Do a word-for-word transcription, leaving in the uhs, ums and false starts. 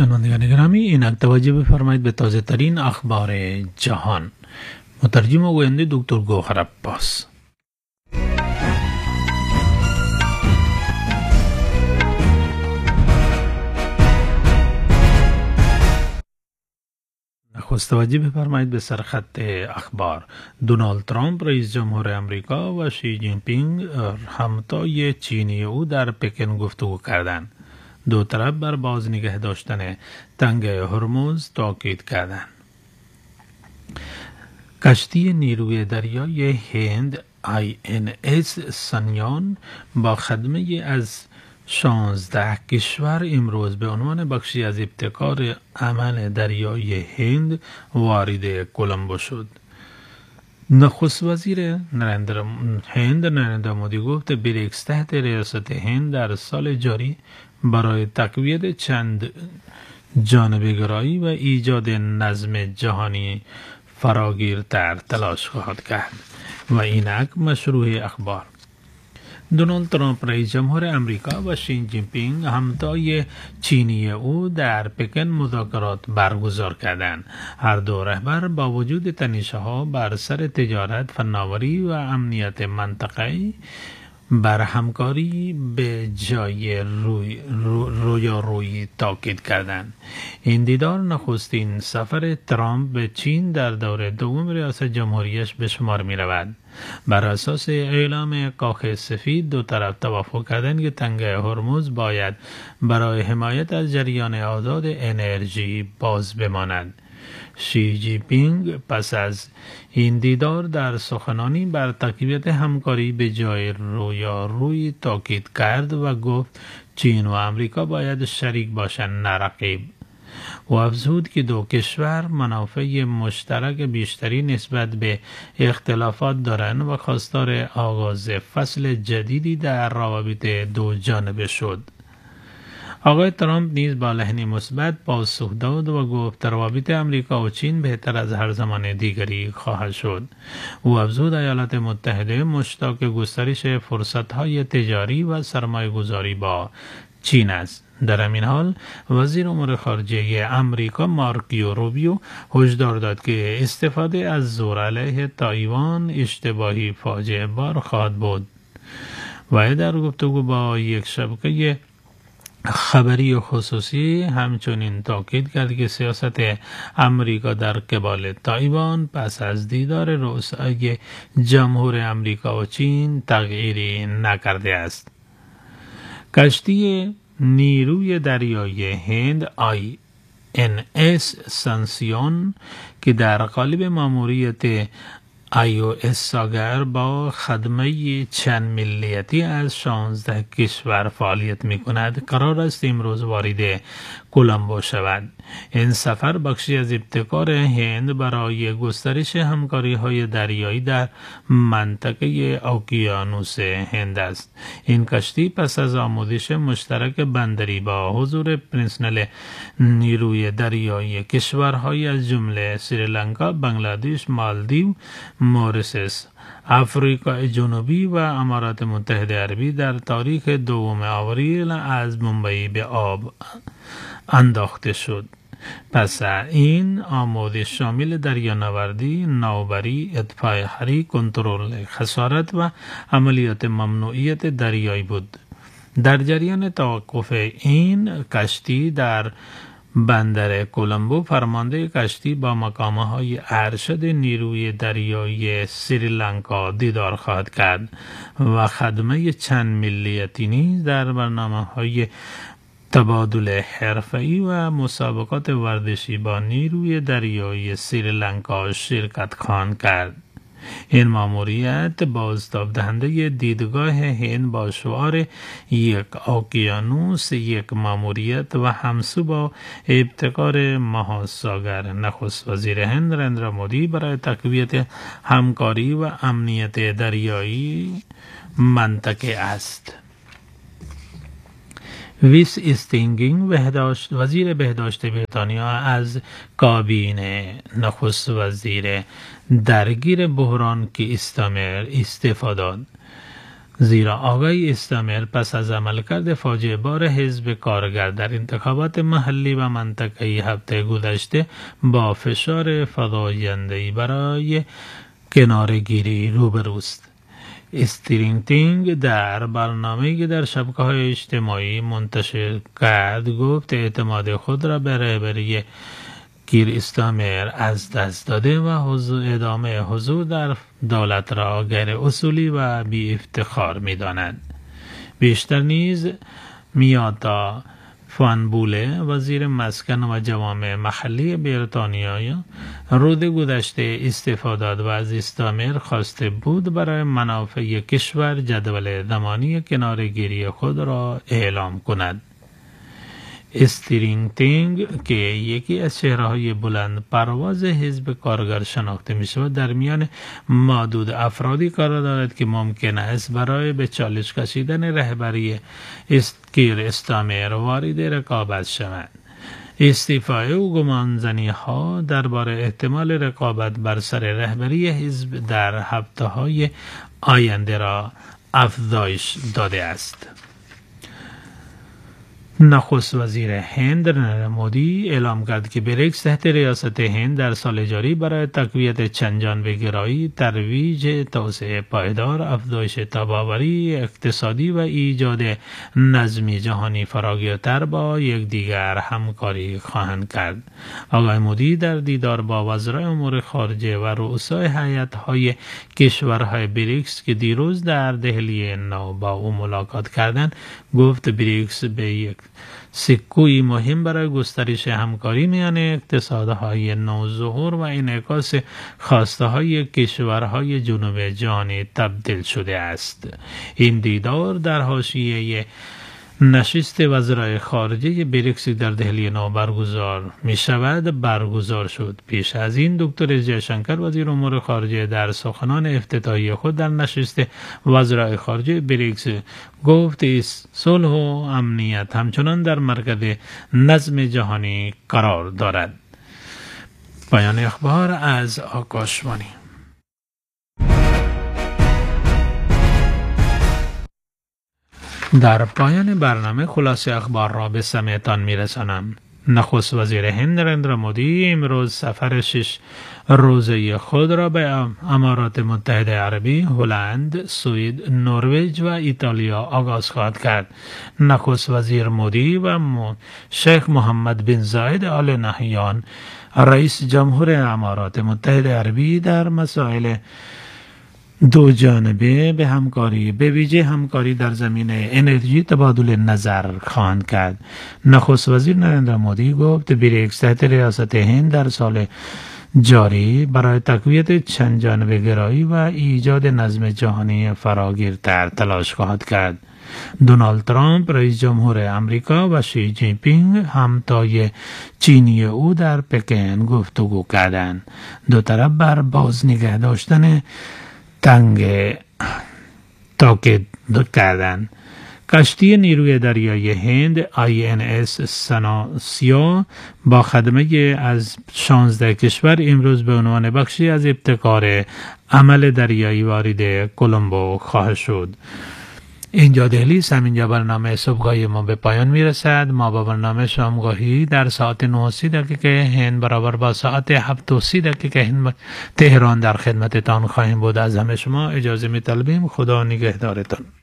شنوندگان گرامی، اینک توجه بفرمایید به تازه ترین اخبار جهان. مترجم و گوینده دکتر گوهر عباس. نخست توجه بفرمایید به سرخط اخبار. دونالد ترامپ رئیس جمهور امریکا و شی جین پینگ همتای چینی او در پکن گفتگو کردند. دو طرف بر باز نگه داشتن تنگه هرمز تاکید کردند. کشتی نیروی دریایی هند آی ان اس سانیان با خدمه از شانزده کشور امروز به عنوان بخشی از ابتکار عمل دریایی هند وارد کلمبو شد. نخست وزیر نریندر هند نریندر مودی گفت بریکس تحت ریاست هند در سال جاری برای تقویت چند جانبه‌گرایی و ایجاد نظم جهانی فراگیرتر تلاش خواهد کرد. و اینک مشروع اخبار. دونالد ترامپ رئیس جمهور امریکا و شی جین پینگ همتای چینی او در پکن مذاکرات برگزار کردند. هر دو رهبر با وجود تنش‌ها بر سر تجارت، فناوری و امنیت منطقه‌ای بر همکاری به جای روی رویارویی تاکید کردند. این دیدار نخستین سفر ترامپ به چین در دوره دوم ریاست جمهوریش به شمار می رود. بر اساس اعلام کاخ سفید دو طرف توافق کردند که تنگه هرمز باید برای حمایت از جریان آزاد انرژی باز بماند. شی جی پینگ پس از این دیدار در سخنانی بر تقویت همکاری به جای رویارویی تاکید کرد و گفت چین و امریکا باید شریک باشند نه رقیب. و افزود که دو کشور منافع مشترک بیشتری نسبت به اختلافات دارند و خواستار آغاز فصل جدیدی در روابط دو جانبه شد. آقای ترامپ نیز با لحنی مثبت پاسخ داد و گفت روابط امریکا و چین بهتر از هر زمان دیگری خواهد شد. او افزود ایالات متحده مشتاق گسترش فرصت‌های تجاری و سرمایه‌گذاری با چین است. در همین حال وزیر امور خارجه امریکا مارکو روبیو هشدار داد که استفاده از زور علیه تایوان اشتباهی فاجعه بار خواهد بود. و در گفتگو با یک شبکه خبری خصوصی همچنین تاکید کرد که سیاست امریکا در قبال تایوان پس از دیدار رؤسای جمهور امریکا و چین تغییری نکرده است. کشتی نیروی دریایی هند آی ان اس سانسیون که در قالب ماموریت آی او اس ساگر با خدمه چند ملیتی از شانزده کشور فعالیت می کند قرار است امروز وارد کلمبو شود. این سفر بخشی از ابتکار هند برای گسترش همکاری های دریایی در منطقه اقیانوس هند است. این کشتی پس از آموزش مشترک بندری با حضور پرسنل نیروی دریایی کشورهای از جمله سریلانکا، بنگلادش، مالدیو، مورسس، آفریقای جنوبی و امارات متحده عربی در تاریخ دوم آوریل از ممبئی به آب انداخته شد. پس این آموزش شامل دریانوردی، ناوبری، اطفای حریق، کنترل خسارت و عملیات ممنوعیت دریایی بود. در جریان توقف این کشتی در بندر کلمبو فرمانده کشتی با مقامه های ارشد نیروی دریایی سریلانکا دیدار خواهد کرد و خدمه چند ملیتی نیز در برنامه های تبادل حرفه‌ای و مسابقات ورزشی با نیروی دریایی سریلانکا شرکت خواهد کرد. این ماموریت بازتاب دهنده دیدگاه هند با شعار یک اقیانوس یک ماموریت و همسو با ابتکار مهاساگر نخست وزیر هند نریندر مودی برای تقویت همکاری و امنیت دریایی منطقه است. ویس استینگینگ بهداشت وزیر بهداشت بریتانیا از کابینه نخست وزیر درگیر بحران کی استمر استفاده داد. زیرا آقای استامر پس از عملکرد فاجعه بار حزب کارگر در انتخابات محلی و منطقه‌ای هفته گذشته با فشار فزاینده‌ای برای کناره‌گیری روبروست. استرینگتینگ در برنامه‌ای که در شبکه‌های اجتماعی منتشر کرد گفت اعتماد خود را به رهبری کیر استامر از دست داده و ادامه حضور در دولت را غیر اصولی و بی افتخار می داند. بیشتر نیز میاتا فانبوله وزیر مسکن و جوامع محلی بریتانیا روز گذشته استعفا داد و از استامر خواسته بود برای منافع کشور جدول زمانی کناره‌گیری خود را اعلام کند. استرینگتینگ که یکی از چهره‌های بلند پرواز حزب کارگر شناخته می‌شود در میان معدود افرادی قرار دارد که ممکن است برای به چالش کشیدن رهبری کیر استامر وارد رقابت شوند. استعفای او گمانزنی‌ها درباره احتمال رقابت بر سر رهبری حزب در هفته‌های آینده را افزایش داده است. نخست وزیر هند نریندرا مودی اعلام کرد که بریکس تحت ریاست هند در سال جاری برای تقویت چندجانبه‌گرایی، ترویج توسعه پایدار، افزایش تباوری اقتصادی و ایجاد نظمی جهانی فراگیرتر با یکدیگر همکاری خواهند کرد. آقای مودی در دیدار با وزرای امور خارجه و رؤسای هیئت‌های کشورهای بریکس که دیروز در دهلی نو با او ملاقات کردند گفت بریکس به یک سکوی مهم برای گسترش همکاری میان اقتصادهای نوظهور و انعکاس خواسته های کشورهای جنوب جهانی تبدیل شده است. این دیدار در حاشیه نشست وزرای خارجه بریکس در دهلی نو برگزار می شود برگزار شد. پیش از این دکتر جیشنکر وزیر امور خارجه در سخنان افتتاحی خود در نشست وزرای خارجه بریکس گفت صلح و امنیت همچنان در مرکز نظم جهانی قرار دارد. پایان اخبار از آکاشوانی. در پایان برنامه خلاصه اخبار را به سمعتان میرسانم. نخست وزیر هند نریندرا مودی امروز سفر شش روزه خود را به امارات متحده عربی، هلند، سوئد، نروژ و ایتالیا آغاز خواهد کرد. نخست وزیر مودی و شیخ محمد بن زاید آل نهیان رئیس جمهور امارات متحده عربی در مسائل دو جانبه به همکاری به ویژه همکاری در زمینه انرژی تبادل نظر خواهند کرد. نخست وزیر نریندرا مودی گفت بریکس تحت ریاست هند در سال جاری برای تقویت چند جانبه گرایی و ایجاد نظم جهانی فراگیرتر تلاش خواهد کرد. دونالد ترامپ رئیس جمهور امریکا و شی جین پینگ همتای چینی او در پکن گفتگو کردند. دو طرف بر باز نگه داشتن تنگ تاکید کردند. کشتی نیروی دریایی هند آی ان اس سناسیا با خدمه از شانزده کشور امروز به عنوان بخشی از ابتکار عمل دریایی وارد کلمبو خواهد شد. اینجا دهلی، همینجا برنامه صبحگاهی ما به پایان میرسد. ما با برنامه شامگاهی در ساعت نه و سی دقیقه هند برابر با ساعت هفت و سی دقیقه تهران در خدمتتان خواهیم بود. از همه شما اجازه می طلبیم. خدا نگهدارتان.